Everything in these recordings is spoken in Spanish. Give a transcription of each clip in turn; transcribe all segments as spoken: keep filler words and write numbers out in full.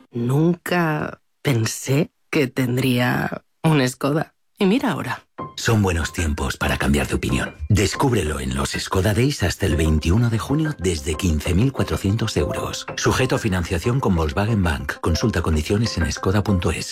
Nunca pensé que tendría un Skoda. Y mira ahora. Son buenos tiempos para cambiar de opinión. Descúbrelo en los Skoda Days hasta el veintiuno de junio desde quince mil cuatrocientos euros. Sujeto a financiación con Volkswagen Bank. Consulta condiciones en skoda punto es.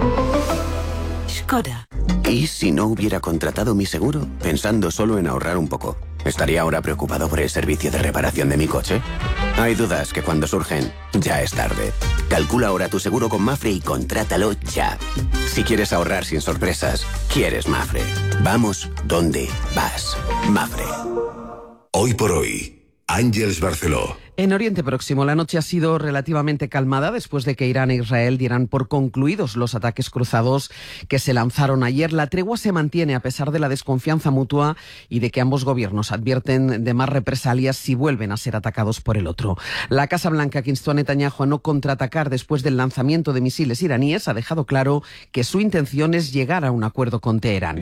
Skoda. ¿Y si no hubiera contratado mi seguro? Pensando solo en ahorrar un poco. ¿Estaría ahora preocupado por el servicio de reparación de mi coche? Hay dudas que cuando surgen, ya es tarde. Calcula ahora tu seguro con Mafre y contrátalo ya. Si quieres ahorrar sin sorpresas, quieres Mafre. Vamos donde vas. Mafre. Hoy por hoy, Àngels Barceló. En Oriente Próximo, la noche ha sido relativamente calmada después de que Irán e Israel dieran por concluidos los ataques cruzados que se lanzaron ayer. La tregua se mantiene a pesar de la desconfianza mutua y de que ambos gobiernos advierten de más represalias si vuelven a ser atacados por el otro. La Casa Blanca, que instó a Netanyahu a no contraatacar después del lanzamiento de misiles iraníes, ha dejado claro que su intención es llegar a un acuerdo con Teherán.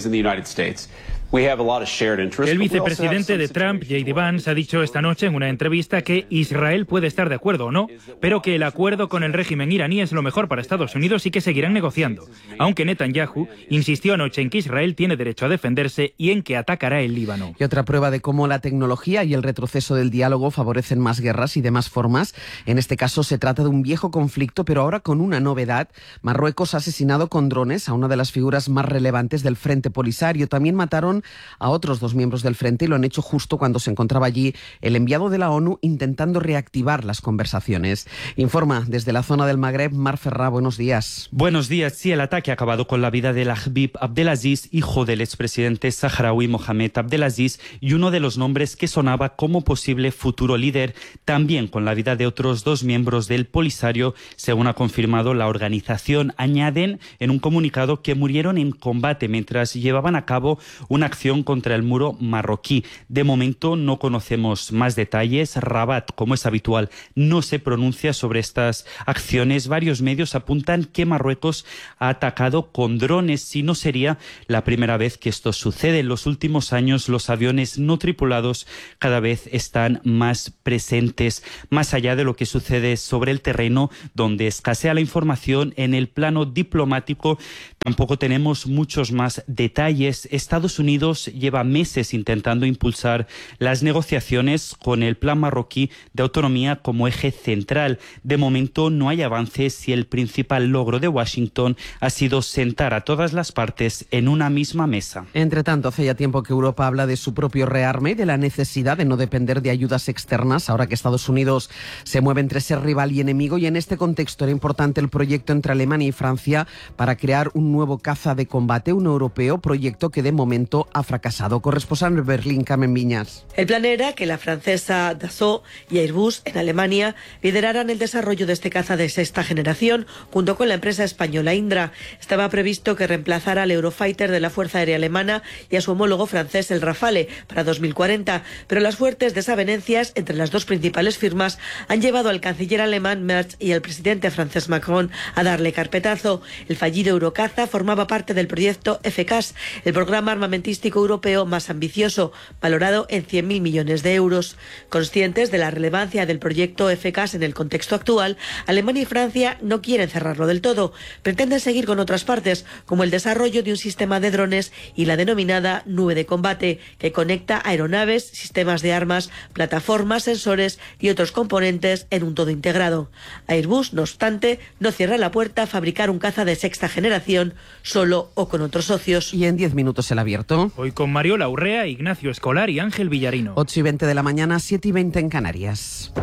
El vicepresidente de Trump, J D Vance, ha dicho esta noche en una entrevista que Israel puede estar de acuerdo o no, pero que el acuerdo con el régimen iraní es lo mejor para Estados Unidos y que seguirán negociando, aunque Netanyahu insistió anoche en que Israel tiene derecho a defenderse y en que atacará el Líbano. Y otra prueba de cómo la tecnología y el retroceso del diálogo favorecen más guerras y de más formas. En este caso se trata de un viejo conflicto, pero ahora con una novedad. Marruecos ha asesinado con drones a una de las figuras más relevantes del Frente Polisario. También mataron a otros dos miembros del Frente y lo han hecho justo cuando se encontraba allí el enviado de la ONU intentando reactivar las conversaciones. Informa desde la zona del Magreb, Mar Ferrá, buenos días. Buenos días. Sí, el ataque ha acabado con la vida de Habib Abdelaziz, hijo del expresidente saharaui Mohamed Abdelaziz, y uno de los nombres que sonaba como posible futuro líder, también con la vida de otros dos miembros del Polisario, según ha confirmado la organización. Añaden en un comunicado que murieron en combate mientras llevaban a cabo una acción contra el muro marroquí. De momento no conocemos más detalles. Rabat, como es habitual, no se pronuncia sobre estas acciones. Varios medios apuntan que Marruecos ha atacado con drones y no sería la primera vez que esto sucede. En los últimos años los aviones no tripulados cada vez están más presentes. Más allá de lo que sucede sobre el terreno, donde escasea la información, en el plano diplomático tampoco tenemos muchos más detalles. Estados Unidos lleva meses intentando impulsar las negociaciones con el plan marroquí de autonomía como eje central. De momento no hay avances y el principal logro de Washington ha sido sentar a todas las partes en una misma mesa. Entre tanto, hace ya tiempo que Europa habla de su propio rearme y de la necesidad de no depender de ayudas externas, ahora que Estados Unidos se mueve entre ser rival y enemigo, y en este contexto era importante el proyecto entre Alemania y Francia para crear un nuevo caza de combate, un europeo, proyecto que de momento ha fracasado. Corresponsal en Berlín, Carmen Viñas. El plan era que la francesa Dassault y Airbus en Alemania lideraran el desarrollo de este caza de sexta generación junto con la empresa española Indra. Estaba previsto que reemplazara al Eurofighter de la Fuerza Aérea Alemana y a su homólogo francés el Rafale para dos mil cuarenta, pero las fuertes desavenencias entre las dos principales firmas han llevado al canciller alemán Merz y al presidente francés Macron a darle carpetazo. El fallido Eurocaza formaba parte del proyecto F C A S, el programa armamentístico europeo más ambicioso, valorado en cien mil millones de euros. Conscientes de la relevancia del proyecto F C A S en el contexto actual, Alemania y Francia no quieren cerrarlo del todo. Pretenden seguir con otras partes, como el desarrollo de un sistema de drones y la denominada nube de combate, que conecta aeronaves, sistemas de armas, plataformas, sensores y otros componentes en un todo integrado. Airbus, no obstante, no cierra la puerta a fabricar un caza de sexta generación, solo o con otros socios. Y en diez minutos el abierto. Hoy con Mariola Urrea, Ignacio Escolar y Ángel Villarino. ocho y veinte de la mañana, siete y veinte en Canarias.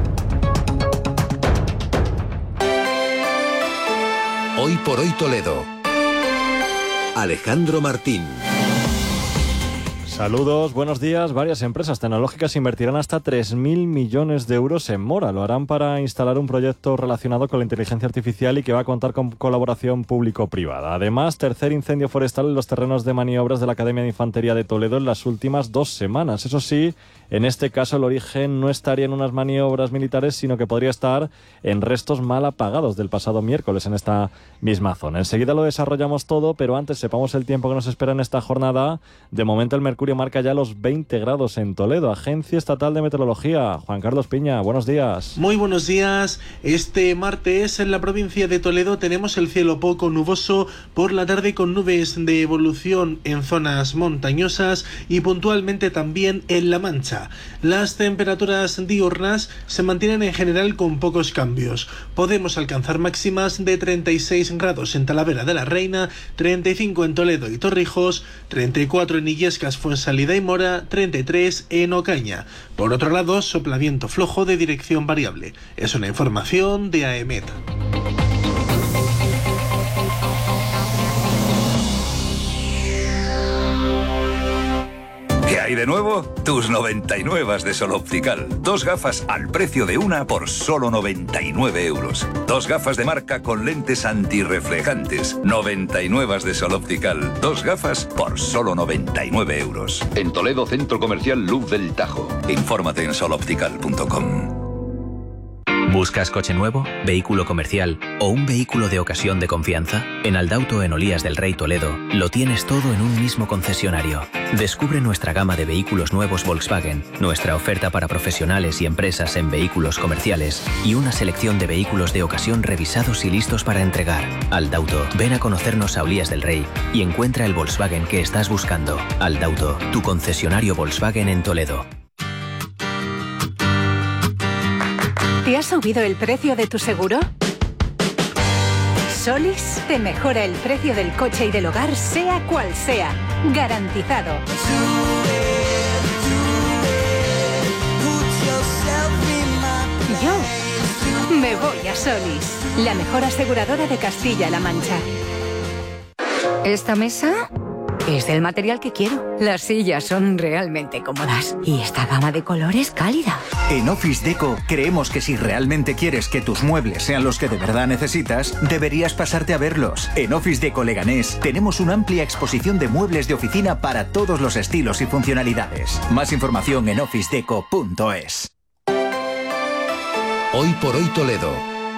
Hoy por hoy Toledo. Alejandro Martín. Saludos, buenos días. Varias empresas tecnológicas invertirán hasta tres mil millones de euros en Mora. Lo harán para instalar un proyecto relacionado con la inteligencia artificial y que va a contar con colaboración público-privada. Además, tercer incendio forestal en los terrenos de maniobras de la Academia de Infantería de Toledo en las últimas dos semanas. Eso sí, en este caso el origen no estaría en unas maniobras militares, sino que podría estar en restos mal apagados del pasado miércoles en esta misma zona. Enseguida lo desarrollamos todo, pero antes sepamos el tiempo que nos espera en esta jornada. De momento el mercurio Mercurio marca ya los veinte grados en Toledo. Agencia Estatal de Meteorología. Juan Carlos Piña, buenos días. Muy buenos días. Este martes en la provincia de Toledo tenemos el cielo poco nuboso, por la tarde con nubes de evolución en zonas montañosas y puntualmente también en La Mancha. Las temperaturas diurnas se mantienen en general con pocos cambios. Podemos alcanzar máximas de treinta y seis grados en Talavera de la Reina, treinta y cinco en Toledo y Torrijos, treinta y cuatro en Illescas, Fuensalida y Mora, treinta y tres en Ocaña. Por otro lado, sopla viento flojo de dirección variable. Es una información de AEMET. ¿Qué hay de nuevo? Tus noventa y nueve de Sol Optical. Dos gafas al precio de una por solo noventa y nueve euros. Dos gafas de marca con lentes antirreflejantes. noventa y nueve de Sol Optical. Dos gafas por solo noventa y nueve euros. En Toledo, Centro Comercial Luz del Tajo. Infórmate en sol optical punto com. ¿Buscas coche nuevo, vehículo comercial o un vehículo de ocasión de confianza? En Aldauto en Olías del Rey Toledo lo tienes todo en un mismo concesionario. Descubre nuestra gama de vehículos nuevos Volkswagen, nuestra oferta para profesionales y empresas en vehículos comerciales y una selección de vehículos de ocasión revisados y listos para entregar. Aldauto, ven a conocernos a Olías del Rey y encuentra el Volkswagen que estás buscando. Aldauto, tu concesionario Volkswagen en Toledo. ¿Te ha subido el precio de tu seguro? Solis te mejora el precio del coche y del hogar, sea cual sea. Garantizado. Yo me voy a Solis, la mejor aseguradora de Castilla-La Mancha. ¿Esta mesa? Es del material que quiero. Las sillas son realmente cómodas. Y esta gama de colores cálida. En Office Deco creemos que si realmente quieres que tus muebles sean los que de verdad necesitas, deberías pasarte a verlos. En Office Deco Leganés tenemos una amplia exposición de muebles de oficina para todos los estilos y funcionalidades. Más información en office deco punto es. Hoy por hoy Toledo.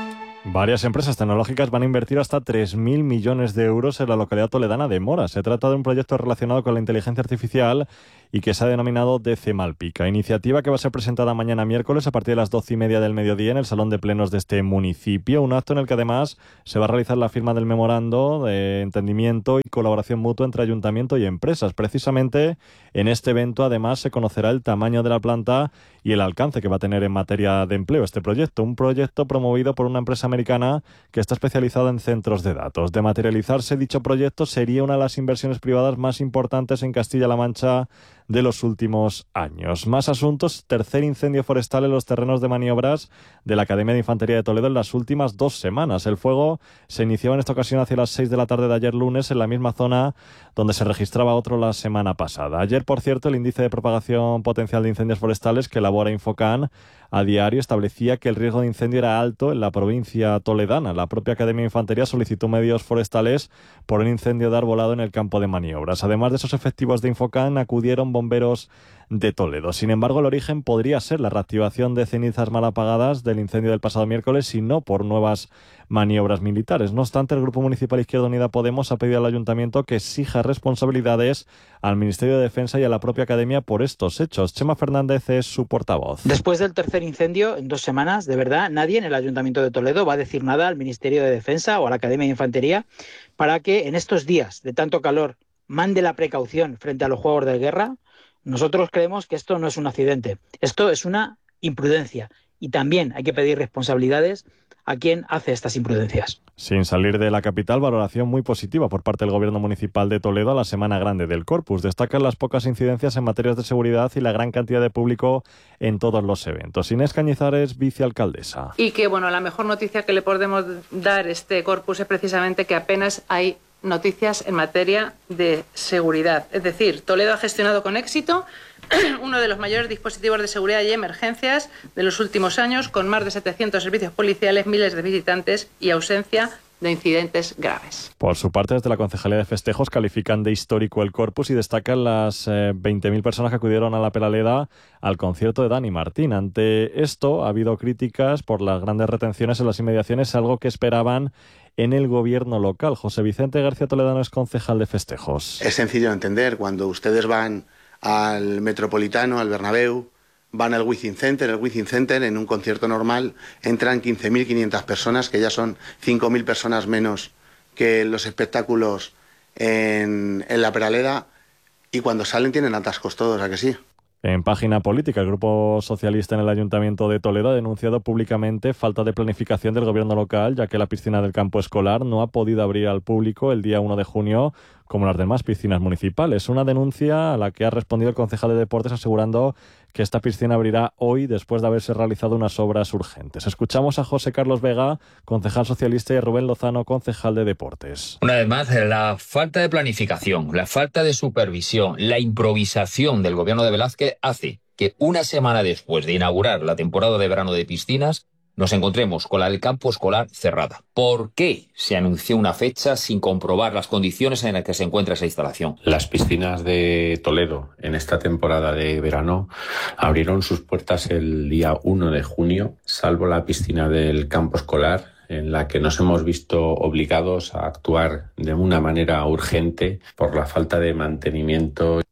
Varias empresas tecnológicas van a invertir hasta tres mil millones de euros en la localidad toledana de Mora. Se trata de un proyecto relacionado con la inteligencia artificial y que se ha denominado D C Malpica. Iniciativa que va a ser presentada mañana miércoles a partir de las doce y media del mediodía en el Salón de Plenos de este municipio. Un acto en el que además se va a realizar la firma del memorando de entendimiento y colaboración mutua entre ayuntamiento y empresas. Precisamente en este evento además se conocerá el tamaño de la planta y el alcance que va a tener en materia de empleo este proyecto. Un proyecto promovido por una empresa americana que está especializada en centros de datos. De materializarse dicho proyecto sería una de las inversiones privadas más importantes en Castilla-La Mancha de los últimos años. Más asuntos. Tercer incendio forestal en los terrenos de maniobras de la Academia de Infantería de Toledo en las últimas dos semanas. El fuego se inició en esta ocasión hacia las seis de la tarde de ayer lunes en la misma zona donde se registraba otro la semana pasada. Ayer, por cierto, el índice de propagación potencial de incendios forestales que elabora Infocan a diario establecía que el riesgo de incendio era alto en la provincia toledana. La propia Academia de Infantería solicitó medios forestales por un incendio de arbolado en el campo de maniobras. Además de esos efectivos de Infocan, acudieron bomberos de Toledo. Sin embargo, el origen podría ser la reactivación de cenizas mal apagadas del incendio del pasado miércoles y no por nuevas maniobras militares. No obstante, el Grupo Municipal Izquierda Unida Podemos ha pedido al Ayuntamiento que exija responsabilidades al Ministerio de Defensa y a la propia Academia por estos hechos. Chema Fernández es su portavoz. Después del tercer incendio en dos semanas, de verdad, nadie en el Ayuntamiento de Toledo va a decir nada al Ministerio de Defensa o a la Academia de Infantería para que en estos días de tanto calor mande la precaución frente a los juegos de guerra. Nosotros creemos que esto no es un accidente, esto es una imprudencia y también hay que pedir responsabilidades a quien hace estas imprudencias. Sin salir de la capital, valoración muy positiva por parte del Gobierno Municipal de Toledo a la Semana Grande del Corpus. Destacan las pocas incidencias en materias de seguridad y la gran cantidad de público en todos los eventos. Inés Cañizares, vicealcaldesa. Y que, bueno, la mejor noticia que le podemos dar este Corpus es precisamente que apenas hay noticias en materia de seguridad. Es decir, Toledo ha gestionado con éxito uno de los mayores dispositivos de seguridad y emergencias de los últimos años, con más de setecientos servicios policiales, miles de visitantes y ausencia de incidentes graves. Por su parte, desde la Concejalía de Festejos califican de histórico el Corpus y destacan las eh, veinte mil personas que acudieron a la Peraleda al concierto de Dani Martín. Ante esto, ha habido críticas por las grandes retenciones en las inmediaciones, algo que esperaban en el gobierno local. José Vicente García Toledano es concejal de Festejos. Es sencillo de entender. Cuando ustedes van al Metropolitano, al Bernabéu, van al Wizzing Center. El Wizzing Center, en un concierto normal, entran quince mil quinientas personas, que ya son cinco mil personas menos que los espectáculos en, en la Peraleda, y cuando salen tienen atascos todos, ¿a que sí? En página política, el Grupo Socialista en el Ayuntamiento de Toledo ha denunciado públicamente falta de planificación del gobierno local, ya que la piscina del campo escolar no ha podido abrir al público el día uno de junio, como las demás piscinas municipales. Una denuncia a la que ha respondido el concejal de Deportes asegurando que esta piscina abrirá hoy después de haberse realizado unas obras urgentes. Escuchamos a José Carlos Vega, concejal socialista, y a Rubén Lozano, concejal de Deportes. Una vez más, la falta de planificación, la falta de supervisión, la improvisación del gobierno de Velázquez hace que una semana después de inaugurar la temporada de verano de piscinas nos encontremos con la del campo escolar cerrada. ¿Por qué se anunció una fecha sin comprobar las condiciones en las que se encuentra esa instalación? Las piscinas de Toledo en esta temporada de verano abrieron sus puertas el día uno de junio, salvo la piscina del campo escolar, en la que nos hemos visto obligados a actuar de una manera urgente por la falta de mantenimiento.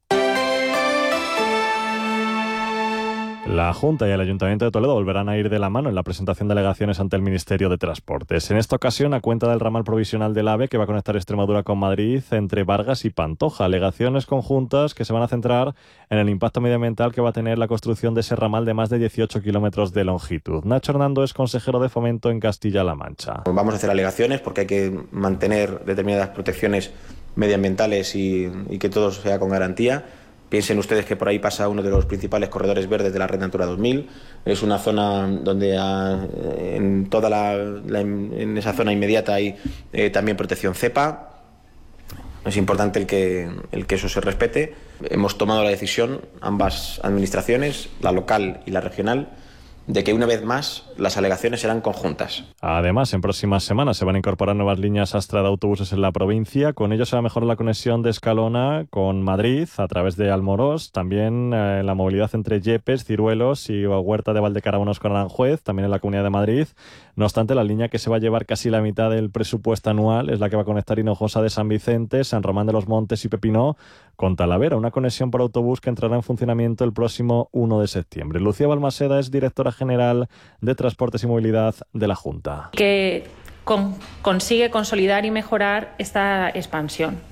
La Junta y el Ayuntamiento de Toledo volverán a ir de la mano en la presentación de alegaciones ante el Ministerio de Transportes. En esta ocasión, a cuenta del ramal provisional del AVE que va a conectar Extremadura con Madrid, entre Vargas y Pantoja. Alegaciones conjuntas que se van a centrar en el impacto medioambiental que va a tener la construcción de ese ramal de más de dieciocho kilómetros de longitud. Nacho Hernando es consejero de Fomento en Castilla-La Mancha. Vamos a hacer alegaciones porque hay que mantener determinadas protecciones medioambientales y, y que todo sea con garantía. Piensen ustedes que por ahí pasa uno de los principales corredores verdes de la Red Natura dos mil. Es una zona donde a, en toda la, la en esa zona inmediata hay eh, también protección cepa. Es importante el que, el que eso se respete. Hemos tomado la decisión, ambas administraciones, la local y la regional, de que una vez más las alegaciones serán conjuntas. Además, en próximas semanas se van a incorporar nuevas líneas Astra de autobuses en la provincia. Con ello se va a mejorar la conexión de Escalona con Madrid a través de Almorós. También eh, la movilidad entre Yepes, Ciruelos y Huerta de Valdecaravanos con Aranjuez, también en la Comunidad de Madrid. No obstante, la línea que se va a llevar casi la mitad del presupuesto anual es la que va a conectar Hinojosa de San Vicente, San Román de los Montes y Pepinó con Talavera. Una conexión por autobús que entrará en funcionamiento el próximo uno de septiembre. Lucía Balmaseda es directora general de Transportes y Movilidad de la Junta. Que con, consigue consolidar y mejorar esta expansión.